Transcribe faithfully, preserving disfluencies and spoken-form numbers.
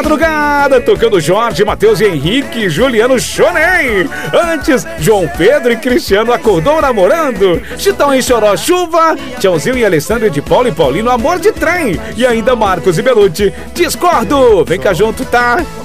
madrugada, tocando Jorge, Matheus e Henrique, Juliano Chonei. Antes, João Pedro e Cristiano acordou namorando. Chitão e Choró Chuva, Tchãozinho e Alessandro de Paulo e Paulino, Amor de Trem. E ainda Marcos e Belucci, Discordo. Vem cá junto, tá?